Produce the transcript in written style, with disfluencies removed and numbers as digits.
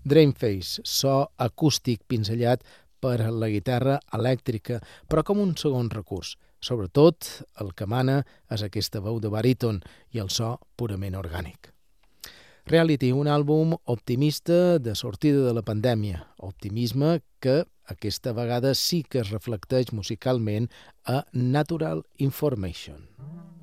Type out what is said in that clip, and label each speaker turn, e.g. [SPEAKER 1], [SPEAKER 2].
[SPEAKER 1] Dreamface, so acústic pinzellat per la guitarra elèctrica, però com un segon recurs. Sobretot, el que mana és aquesta veu de baríton i el so purament orgànic. Reality, un àlbum optimista de sortida de la pandèmia, optimisme que aquesta vegada sí que es reflecteix musicalment a Natural Information.